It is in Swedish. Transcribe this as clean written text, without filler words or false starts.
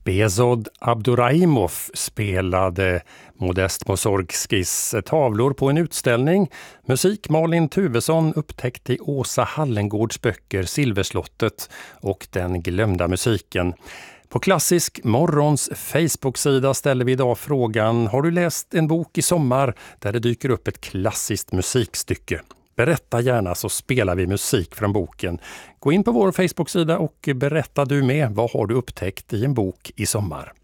Behzod Abduraimov spelade Modest Mussorgskis tavlor på en utställning. Musik Malin Tuvesson upptäckte i Åsa Hallengårds böcker Silverslottet och Den glömda musiken. På Klassisk Morgons Facebook-sida ställer vi idag frågan: har du läst en bok i sommar där det dyker upp ett klassiskt musikstycke? Berätta gärna så spelar vi musik från boken. Gå in på vår Facebook-sida och berätta du med, vad har du upptäckt i en bok i sommar?